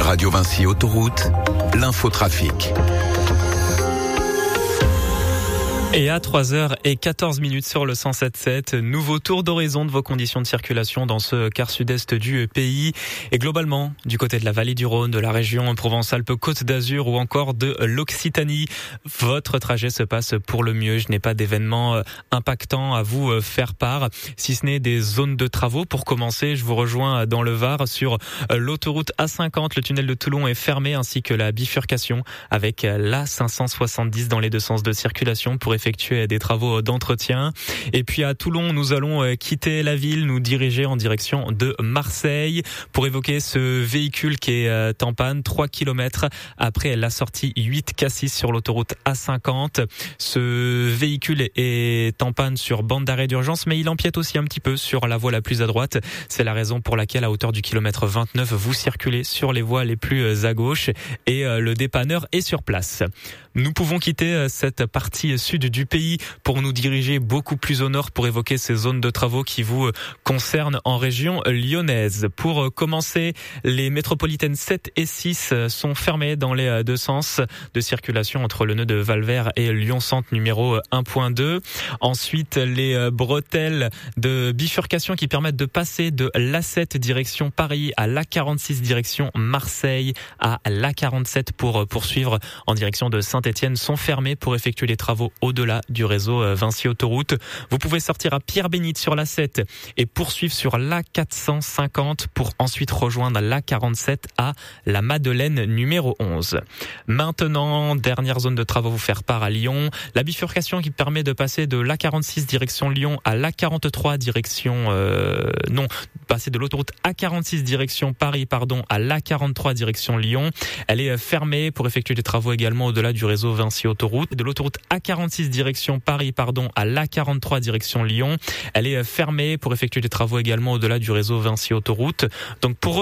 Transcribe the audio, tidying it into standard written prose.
Radio Vinci Autoroute, l'infotrafic. Et à 3h14 sur le 107.7, nouveau tour d'horizon de vos conditions de circulation dans ce quart sud-est du pays. Et globalement, du côté de la vallée du Rhône, de la région Provence-Alpes-Côte d'Azur ou encore de l'Occitanie, votre trajet se passe pour le mieux. Je n'ai pas d'événements impactants à vous faire part, si ce n'est des zones de travaux. Pour commencer, je vous rejoins dans le Var sur l'autoroute A50. Le tunnel de Toulon est fermé ainsi que la bifurcation avec l'A570 dans les deux sens de circulation pour effectuer des travaux d'entretien. Et puis à Toulon, nous allons quitter la ville, nous diriger en direction de Marseille pour évoquer ce véhicule qui est en panne 3 km après la sortie 8 Cassis sur l'autoroute A50. Ce véhicule est en panne sur bande d'arrêt d'urgence, mais il empiète aussi un petit peu sur la voie la plus à droite. C'est la raison pour laquelle à hauteur du kilomètre 29, vous circulez sur les voies les plus à gauche et le dépanneur est sur place. Nous pouvons quitter cette partie sud du pays pour nous diriger beaucoup plus au nord pour évoquer ces zones de travaux qui vous concernent en région lyonnaise. Pour commencer, les métropolitaines 7 et 6 sont fermées dans les deux sens de circulation entre le nœud de Valvert et Lyon-Centre numéro 1.2. Ensuite, les bretelles de bifurcation qui permettent de passer de l'A7 direction Paris à l'A46 direction Marseille à l'A47 pour poursuivre en direction de Saint-Étienne sont fermées pour effectuer les travaux au-delà du réseau Vinci Autoroute. Vous pouvez sortir à Pierre-Bénite sur l'A7 et poursuivre sur l'A450 pour ensuite rejoindre l'A47 à la Madeleine numéro 11. Maintenant, dernière zone de travaux vous faire part à Lyon. La bifurcation qui permet de passer de l'A46 direction Lyon à l'A43 direction... passer de l'autoroute A46 direction Paris, à l'A43 direction Lyon. Elle est fermée pour effectuer des travaux également au-delà du réseau Vinci Autoroute. De l'autoroute A46 direction Paris, à l'A43 direction Lyon. Elle est fermée pour effectuer des travaux également au-delà du réseau Vinci Autoroute. Donc pour